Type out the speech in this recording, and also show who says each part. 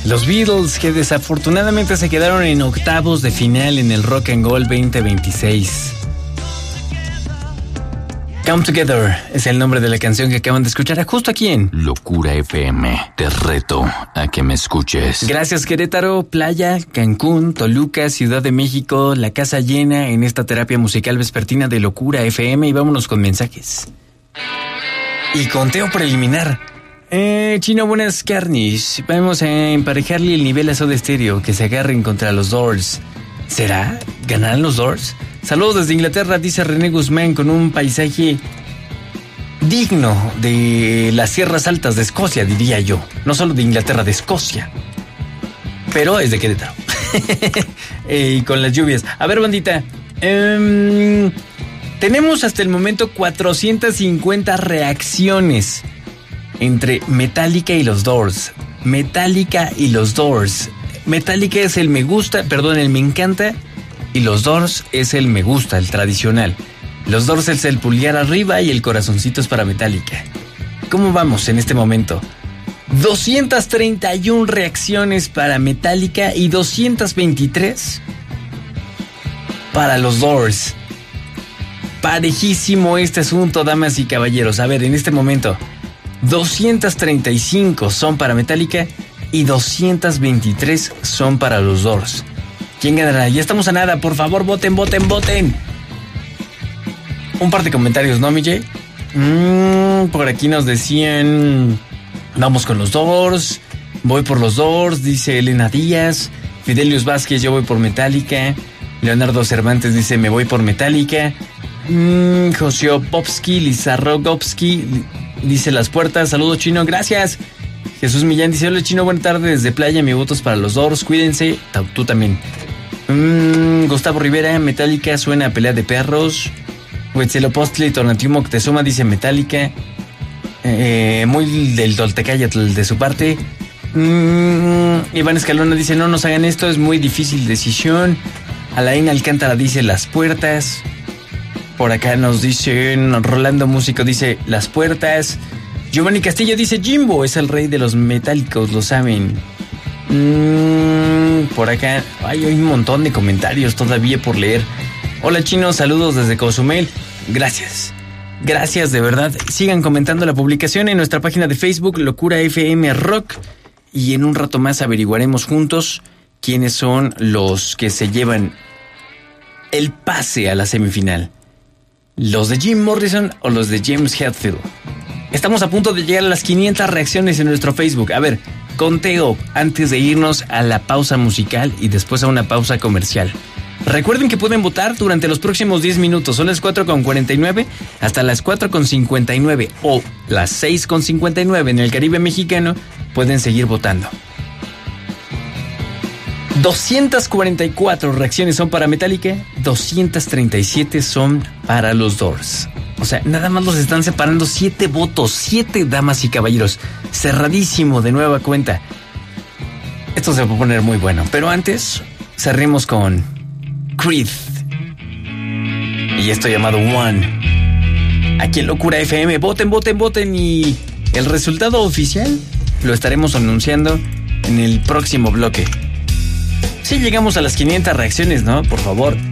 Speaker 1: Los Beatles, que desafortunadamente se quedaron en octavos de final en el Rock and Roll 2026. Come Together es el nombre de la canción que acaban de escuchar justo aquí en
Speaker 2: Locura FM. Te reto a que me escuches.
Speaker 1: Gracias, Querétaro, Playa, Cancún, Toluca, Ciudad de México, la casa llena en esta terapia musical vespertina de Locura FM. Y vámonos con mensajes. Y conteo preliminar. Chino, buenas carnes. Vamos a emparejarle el nivel a Soda Stereo, que se agarren contra los Doors. ¿Será? ¿Ganarán los Doors? Saludos desde Inglaterra, dice René Guzmán, con un paisaje digno de las sierras altas de Escocia, diría yo. No solo de Inglaterra, de Escocia. Pero es de Querétaro. Y con las lluvias. A ver, bandita. Tenemos hasta el momento 450 reacciones entre Metallica y los Doors. Metallica y los Doors. Metallica es el me gusta, perdón, el me encanta. Y los Doors es el me gusta, el tradicional. Los Doors es el pulgar arriba y el corazoncito es para Metallica. ¿Cómo vamos en este momento? 231 reacciones para Metallica y 223 para los Doors. Parejísimo este asunto, damas y caballeros. A ver, en este momento, 235 son para Metallica y 223 son para los Doors. ¿Quién ganará? Ya estamos a nada, por favor, voten, voten, voten. Un par de comentarios, ¿no, Mille? Por aquí nos decían, vamos con los Doors, voy por los Doors, dice Elena Díaz. Fidelius Vázquez, yo voy por Metallica. Leonardo Cervantes dice, me voy por Metallica. José Opovsky, Lizarrogovsky, dice Las Puertas, saludos, Chino, gracias. Jesús Millán dice, hola, Chino, buena tarde desde Playa, mi voto es para los Doors, cuídense, tú también. Gustavo Rivera, Metallica, suena a pelea de perros. Huitzilopochtli, Tonatiuh Moctezuma dice Metallica. Muy del Toltecayatl de su parte. Iván Escalona dice, no nos hagan esto, es muy difícil decisión. Alain Alcántara dice Las Puertas. Por acá nos dicen, Rolando Músico dice Las Puertas. Giovanni Castillo dice Jimbo es el rey de los metálicos, lo saben. Por acá hay un montón de comentarios todavía por leer. Hola, Chino, saludos desde Cozumel. Gracias de verdad. Sigan comentando la publicación en nuestra página de Facebook, Locura FM Rock. Y en un rato más averiguaremos juntos quiénes son los que se llevan el pase a la semifinal. ¿Los de Jim Morrison o los de James Hetfield? Estamos a punto de llegar a las 500 reacciones en nuestro Facebook. A ver, conteo antes de irnos a la pausa musical y después a una pausa comercial. Recuerden que pueden votar durante los próximos 10 minutos. Son las 4:49 hasta las 4:59 o las 6:59 en el Caribe mexicano. Pueden seguir votando. 244 reacciones son para Metallica, 237 son para los Doors. O sea, nada más los están separando 7 votos, 7 damas y caballeros. Cerradísimo de nueva cuenta. Esto se va a poner muy bueno. Pero antes, cerremos con Creed. Y esto llamado One. Aquí en Locura FM. Voten, voten, voten. Y el resultado oficial lo estaremos anunciando en el próximo bloque. Sí llegamos a las 500 reacciones, ¿no? Por favor.